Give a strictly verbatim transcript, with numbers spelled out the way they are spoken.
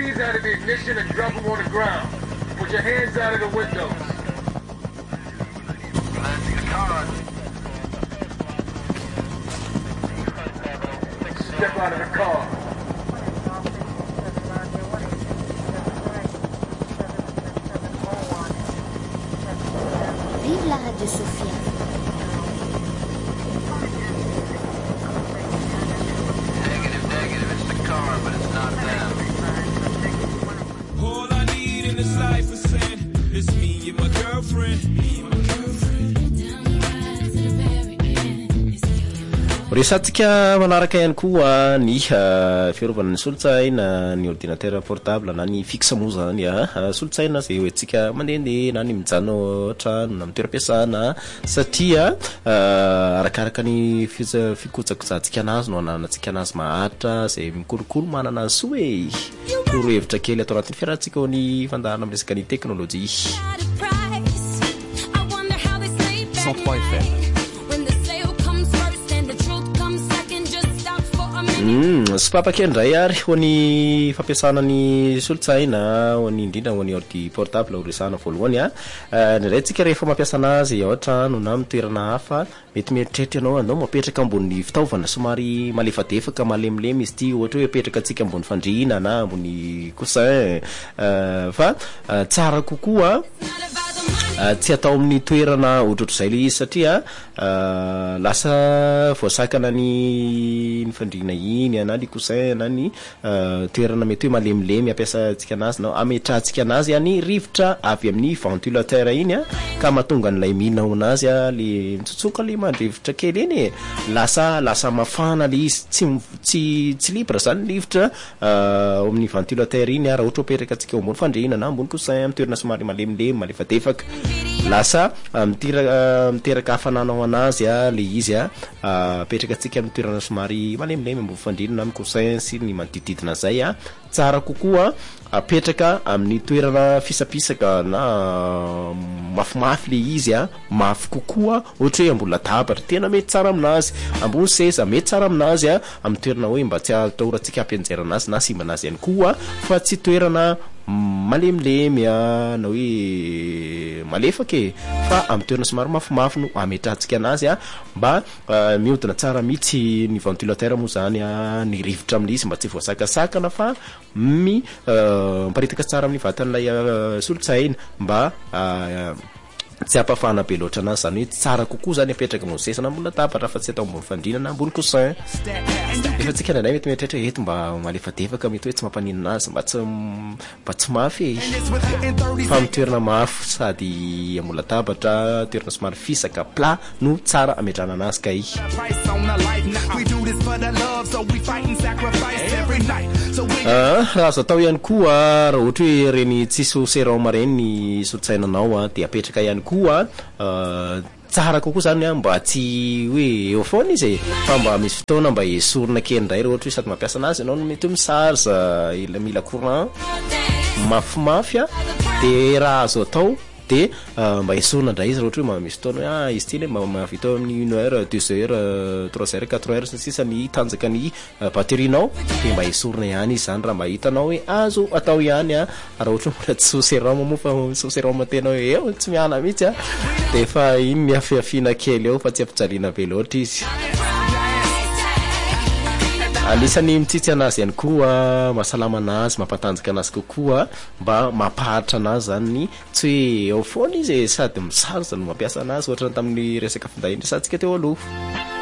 keys out of the ignition and drop them on the ground. Put your hands out of the windows. Step out of the car. Vive la Radio Sofia. Negative, negative, it's the car, but it's not them. All I need in this life is sin. It's me and my girlfriend. Me and my girlfriend. Resatsika manaraka ihany koa ny fiarovana ny solotsaina ny ordinateur portable na ny fixe moa zany a solotsaina zay hoentsika mandehandeha na ny mijano trano na toeram-piasana satria arakaraka ny fikotsakojantsika anazy no ananantsika anazy maharitra zay mikolokolo manana azy soa e torohevitra kely atao anatin'ny fiarahantsika ao ny fandahana amin'ny resaka ny teknôlôjia. cent trois F M. Mm, sipapakendray ary ho ny fampiasana ny solotsaina ho ny indrindra ho ny ordi portable resana voalohany a ny raitsika rehefa mampiasa anazy ao trano na mitoerana hafa mety mieritreritra ianao anao mapetraka ambony fitaovana somary malefadefaka malemilemy izy ty ohatra hoe apetraka atsika ambony fandriana na ambony coussin fa tsara kokoa tsy atao amin'ny toerana ohatrohatr'izay le izy satria lasa voasakana ny ny fandriana iny na ny coussin na ny toerana mety hoe malemilemy ampiasa atsika anazy na ametrahantsika anazy any rivotra avy amin'ny ventilateur iny ka mahatonga an'ilay mihinao anazy le mitsotsoka le mandrivotra kely iny lasa lasa mafana le izy tsy tsy tsy libre zany rivotra ao amin'ny ventilateur iny raha ohatra apetraka atsika ambony fandriana na ambony coussin amin'ny toerana somary malemilemy malefadefaka lasa mitera miteraka hafananao anazy a le izy a apetraka atsika amin'ny toerana somary malemilemy ambony fandriana na amin'ny coussin sy ny manodididina zay a tsara kokoa apetraka amin'ny toerana fisapisaka na mafimafy le izy a mafy kokoa ohatra hoe ambony latabatra tena mety tsara aminazy ambony seza mety tsara aminazy a amin'ny toerana hoe mba tsy atahorantsika ampianjerana azy na simba anazy ihany koa fa tsy toerana malemilemy a na hoe malefaka e fa amin'ny toerana somary mafimafy no ametrahantsika anazy a mba mihodina tsara mihitsy ny ventilateur moa zany a ny rivotra amin'izy mba tsy voasakasakana fa mi miparitaka tsara amin'ny vatan'ilay solotsaina mba tsy apafana be loatra anazy zany hoe tsara kokoa zany apetraka ambony seza na ambony latabatra fa tsy atao ambony fandriana na ambony coussin efa tsika nanay mety mieritreritra eto mba malefadefaka mety hoe tsy mampanina anazy mba tsy mba tsy mafy e fa mitoerana mafy sady ambony latabatra toerana somary fisaka plat no tsara ametrahana anazy ka i raha azo atao ihany koa raha ohatra hoe reny tsisy serum reny ny solotsainanao a dia apetraka ihany koa tsara kokoa zany a mba tsy hoe eo foana izy e fa mba misy fotoana mba esorina kely ndray raha ohatra hoe sady mampiasa anazy ianao no mety hoe misarge ila mila courant mafimafy a dia raha azo atao de mba esorina ndray izy raha ohatra hoe misy fotoana hoe ah izy ty le mba mavita amin'ny une heure deux heures trois heures quatre heures sisa ny tanjaka ny batterienao de mba esorina ihany izy zany raha mba hitanao hoe azo atao ihany a raha ohatra mbola tsy soserom moa fa soserom tena hoe eo tsy miala mihitsy a de efa iny ny afiafina kely eo fa tsy ampijaliana be loatra izy anisan'ny mitsitsy anazy ihany koa mahasalama anazy mampatanjaka anazy kokoa mba mampaharitra anazy zany tsy hoe eo foana izy sady misarika no mampiasa anazy ohatra tamin'ny resaka finday resantsika teo aloha